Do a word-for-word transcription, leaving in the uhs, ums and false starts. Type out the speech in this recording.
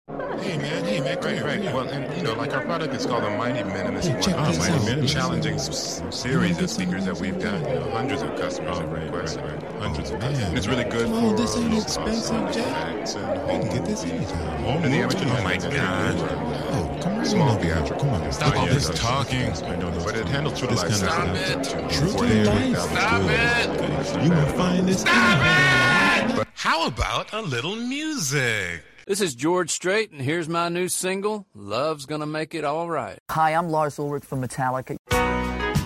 Hey man, hey man, come Right, here, right. come here. Well, and you know, like our product is called the Mighty Minimalist. Hey, check One. this Mighty out. Minimalist. Challenging Let me- s- You series wanna of get speakers some? that we've got. You know, hundreds of customers Oh, have right, requested. right, right. Hundreds Oh, of man. customers. And it's really good Come for on, this ain't low expensive, cost Jack. effects and You home can get this movies. anytime. Home And the movies, amateur oh my it's pretty God. good for, Oh, come right small on over here. theatrical. Come on, stop Yeah, all yeah, this that's- talking. I know those. But it handles true This life kind of sound. stuff. True True to life. Stop Good. You will find this out. How about a little music? This is George Strait, and here's my new single, Love's Gonna Make It All Right. Hi, I'm Lars Ulrich from Metallica.